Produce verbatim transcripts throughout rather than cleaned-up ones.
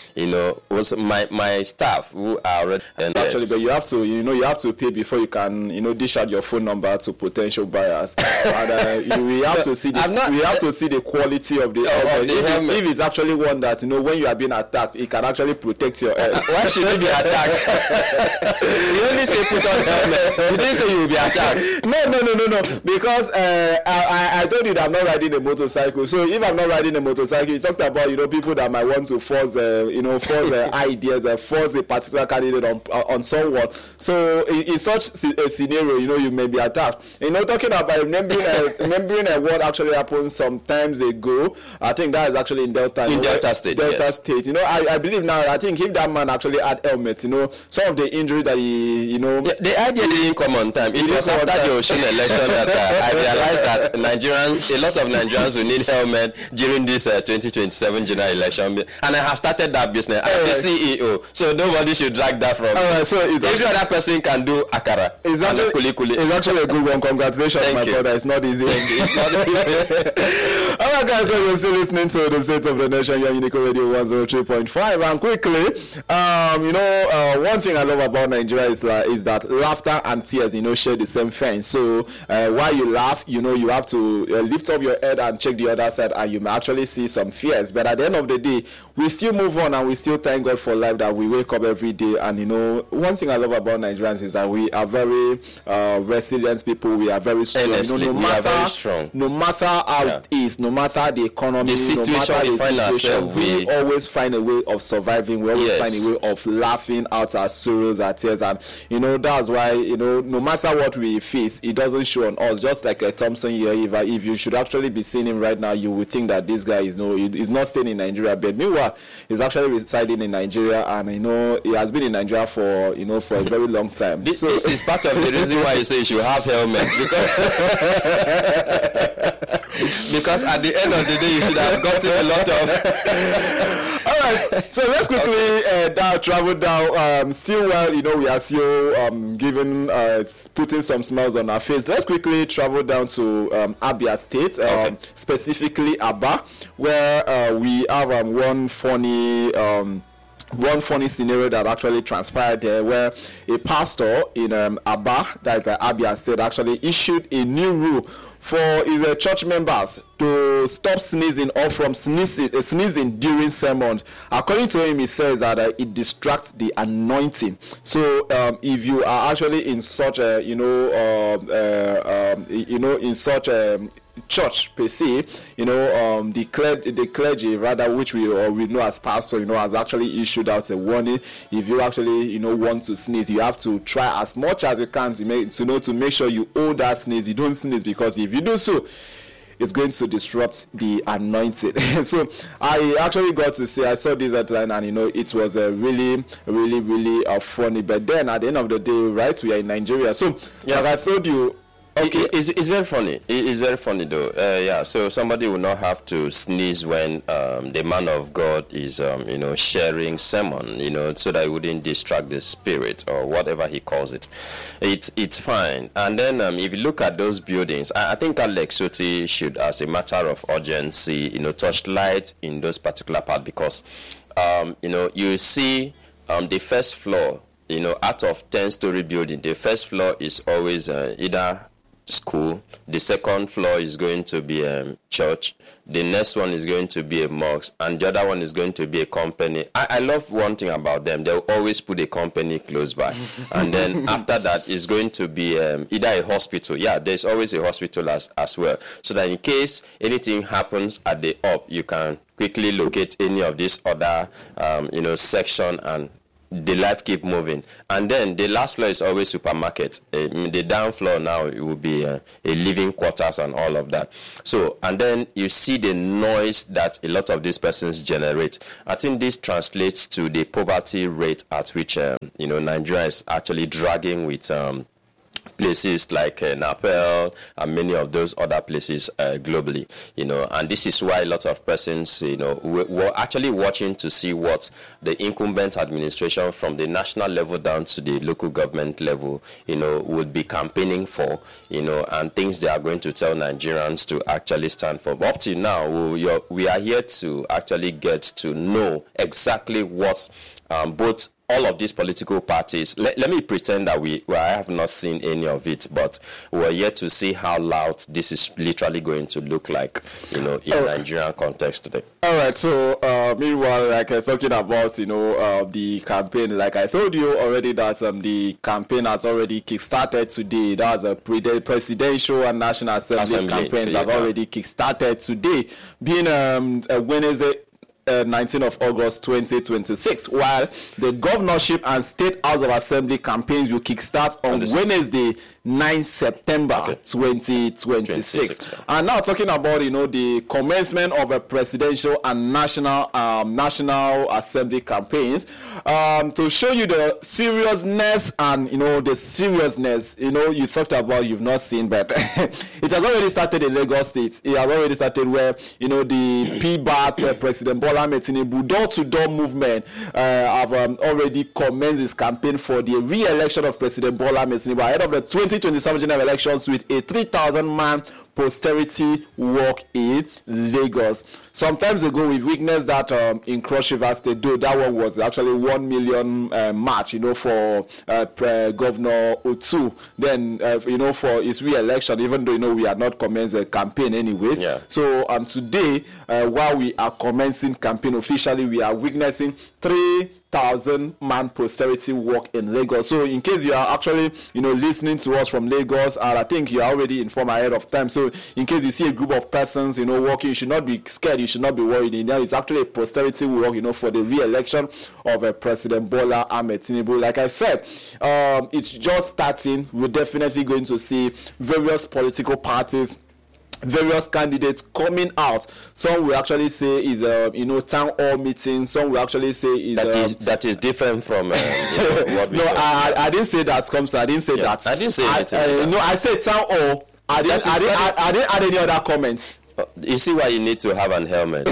you know, was my my staff who are already and actually, yes. but you have to, you know, you have to pay before you can, you know, dish out your phone number to potential buyers. And uh, you, we have to see the not, we have to see the quality of the oh, helmet. the If, helmet. if it's actually one that, you know, when you are being attacked, it can actually protect your head. Why should you be attacked? You only say put on helmet. You didn't say you will be attacked. No, no, no, no, no. Because uh, I, I told you that I'm not riding a motorcycle. So if I'm not riding a motorcycle, you talked about, you know, people that might want to force, uh, you know, force uh, ideas, uh, force a particular candidate on uh, on someone. So in, in such a scenario, you know, you may be attacked. You know, talking about remembering, uh, remembering uh, what actually happened some times ago. I think that is actually in Delta. In you know, Delta State. Delta yes. State. You know, I, I believe now. I think if that man actually had helmet, you know, some of the injury that he, you know, yeah, the idea didn't come on time. It was after the Osun election that uh, I realized that Nigerians, a lot of Nigerians will need helmet during this uh, twenty twenty-seven general election, and I have started that business. I'm uh, the C E O, so nobody should drag that from. Uh, so it's every other person can do akara. It's actually, kuli kuli. It's actually a good one. Congratulations, Thank my you. brother. It's not easy. It's not easy. All right, guys, so you're still listening to the State of the Nation, your Unico Radio one oh three point five. And quickly, um, you know, uh, one thing I love about Nigeria is like is that laughter and tears, you know, share the same fence. So uh, while you laugh, you know, you have to uh, lift up your head and check the other side, and you may actually see some fears. But at the end of the day, we still move on, and we still thank God for life that we wake up every day. And you know, one thing I love about Nigerians is that we are very uh, resilient people. We are very strong. Honestly, you know, no we matter, are very strong. No matter how yeah. it is, no matter the economy, the situation no matter we the find situation, ourselves, we, we always find a way of surviving. We always yes. find a way of laughing out our sorrows, our tears, and you know that's why you know no matter what we face, it doesn't show on us. Just like a Thompson here, if, if you should actually be seeing him right now, you would think that this guy is no, is not staying in Nigeria, but meanwhile, he's actually residing in Nigeria, and you know he has been in Nigeria for you know for a very long time. This, so, this is part of the reason why you say you should have helmet, because because at the end of the day you should have gotten a lot of. All right, so let's quickly uh, down, travel down. Um, still, well, you know, we are still um, giving, uh, putting some smiles on our face. Let's quickly travel down to um, Abia State, um, okay. specifically Aba, where uh, we have um, one funny. Um, One funny scenario that actually transpired there, where a pastor in um, Aba, that is uh, Abia State, actually issued a new rule for his uh, church members to stop sneezing or from sneezing, uh, sneezing during sermons. According to him, he says that uh, it distracts the anointing. So, um, if you are actually in such a, you know, uh, uh, um, you know, in such a church per se, you know, um, the, cler- the clergy, rather, which we or we know as pastor, you know, has actually issued out a warning. If you actually, you know, want to sneeze, you have to try as much as you can to make to know to make sure you hold that sneeze. You don't sneeze, because if you do so, it's going to disrupt the anointing. So I actually got to see, I saw this headline, and you know, it was a really, really, really uh, funny. But then at the end of the day, right, we are in Nigeria. So yeah. Like I told you. Okay, it, it's, it's very funny. It, it's very funny though. Uh, yeah, so somebody will not have to sneeze when um, the man of God is, um, you know, sharing sermon, you know, so that it wouldn't distract the spirit or whatever he calls it. It it's fine. And then um, if you look at those buildings, I, I think Alex Soti should, as a matter of urgency, you know, touch light in those particular parts, because, um, you know, you see um, the first floor, you know, out of ten-story building, the first floor is always uh, either school, the second floor is going to be a um, church, the next one is going to be a mosque, and the other one is going to be a company. I, I love one thing about them, they'll always put a company close by. And then after that is going to be um, either a hospital. Yeah, there's always a hospital as, as well, so that in case anything happens at the up, you can quickly locate any of this other um, you know, section, and the life keep moving. And then the last floor is always supermarket. Uh, the down floor now, it will be uh, a living quarters and all of that. So, and then you see the noise that a lot of these persons generate. I think this translates to the poverty rate at which um, you know, Nigeria is actually dragging with um, places like uh, Nepal and many of those other places uh, globally, you know, and this is why a lot of persons, you know, were actually watching to see what the incumbent administration from the national level down to the local government level, you know, would be campaigning for, you know, and things they are going to tell Nigerians to actually stand for. But up to now, we, we are here to actually get to know exactly what um, both all of these political parties, let, let me pretend that we, well, I have not seen any of it, but we're yet to see how loud this is literally going to look like, you know, in oh. Nigerian context today. All right, so uh, meanwhile, like uh, talking about, you know, uh, the campaign, like I told you already that um, the campaign has already kick-started today. That's a pre- presidential and National Assembly, Assembly campaigns yeah. have already kick-started today, being um, a Wednesday, Uh, nineteenth of August twenty twenty-six, while the governorship and state house of assembly campaigns will kickstart on Wednesday, ninth September okay. twenty twenty-six. Yeah. And now talking about, you know, the commencement of a presidential and national um, national assembly campaigns, um, to show you the seriousness and, you know, the seriousness, you know, you talked about you've not seen, but it has already started in Lagos State. It has already started where, you know, the P B A T uh, President Bola Ahmed Tinubu door-to-door movement uh, have um, already commenced his campaign for the re-election of President Bola Ahmed Tinubu ahead of the twenty twenty-seven general elections with a three thousand man posterity walk in Lagos. Sometimes ago, we witnessed that um, in Cross River State, though that one was actually one million uh, march, you know, for uh, Pre- Governor Otu. Then, uh, you know, for his re-election, even though, you know, we had not commenced a campaign anyways. Yeah. So, um, today, uh, while we are commencing campaign officially, we are witnessing three thousand man posterity walk in Lagos. So in case you are actually, you know, listening to us from Lagos, and I think you are already informed ahead of time. So in case you see a group of persons, you know, walking, you should not be scared. You should not be worried. You know, it's actually a posterity walk, you know, for the re-election of uh, President Bola Ahmed Tinubu. Like I said, um, it's just starting. We're definitely going to see various political parties, various candidates coming out. Some will actually say is a uh, you know town hall meeting. Some will actually say is that, uh, is, that is different from uh, you know, what we no. I, I didn't say that. Comes. I didn't say yeah, that. I didn't say I, anything. Uh, like no, I said town hall. I didn't. I didn't, I, I didn't add any other comments. You see why you need to have an helmet.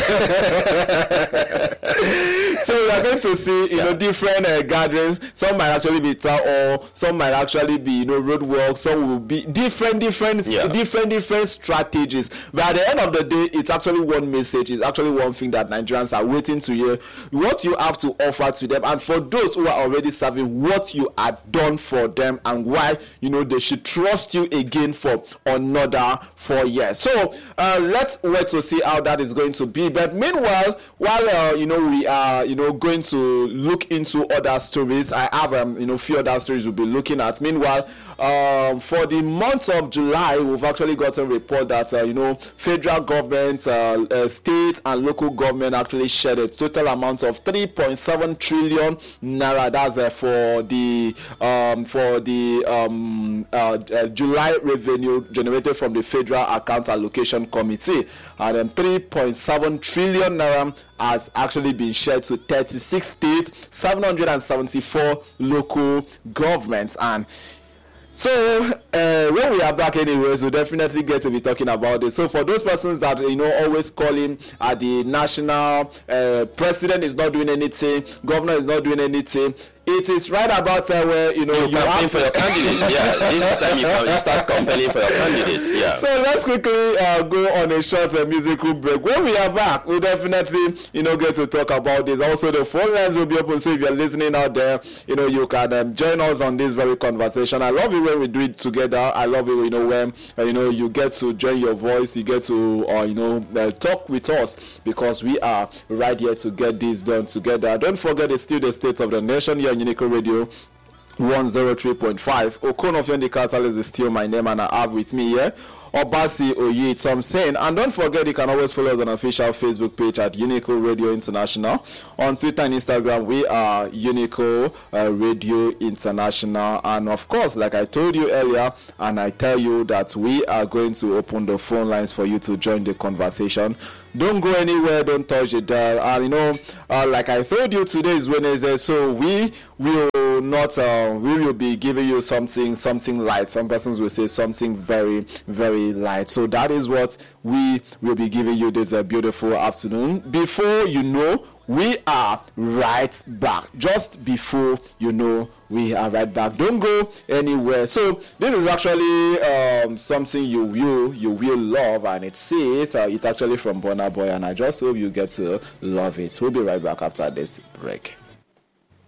So we are going to see, you yeah. know, different uh, gatherings. Some might actually be town hall. Some might actually be, you know, road walk. Some will be different, different, yeah. different, different strategies. But at the end of the day, it's actually one message. It's actually one thing that Nigerians are waiting to hear. What you have to offer to them, and for those who are already serving, what you have done for them, and why, you know, they should trust you again for another four years. So uh, let's wait to see how that is going to be. But meanwhile, while uh, you know we are, you know, going to look into other stories, I have um, you know, few other stories we'll be looking at. Meanwhile, um, for the month of July, we've actually got a report that uh, you know, federal government, uh, uh, state and local government actually shared a total amount of three point seven trillion naira. That's uh, for the um, for the um, uh, uh, July revenue generated from the Federal Accounts Allocation Committee, and then three point seven trillion naira has actually been shared to thirty-six states, seven hundred seventy-four local governments. And so uh, when we are back anyways, we'll definitely get to be talking about it. So for those persons that, you know, always calling at the national uh, president is not doing anything, governor is not doing anything, it is right about uh, where, you know, you, you campaign have for your candidate. Yeah, this time you, you start campaigning for your candidate. Yeah. So let's quickly uh, go on a short uh, musical break. When we are back, we'll definitely, you know, get to talk about this. Also, the phone lines will be open, so if you're listening out there, you know, you can um, join us on this very conversation. I love it when we do it together. I love it, you know, when uh, you know, you get to join your voice, you get to, uh, you know, uh, talk with us, because we are right here to get this done together. Don't forget, it's still the State of the Nation here on Unico Radio one oh three point five. Okono Fiondi Catalyst is still my name, and I have with me here Obasi Oye Tom saying. And don't forget, you can always follow us on our official Facebook page at Unico Radio International. On Twitter and Instagram, we are Unico uh, Radio International. And of course, like I told you earlier, and I tell you that we are going to open the phone lines for you to join the conversation. Don't go anywhere, don't touch the dial. And you know, uh, like I told you, today is Wednesday, so we will not, uh, we will be giving you something, something light. Some persons will say something very, very light. So that is what we will be giving you this uh, beautiful afternoon. Before you know, we are right back. Just before you know, we are right back. Don't go anywhere. So this is actually um, something you will you will love, and it says uh, it's actually from Burna Boy, and I just hope you get to love it. We'll be right back after this break.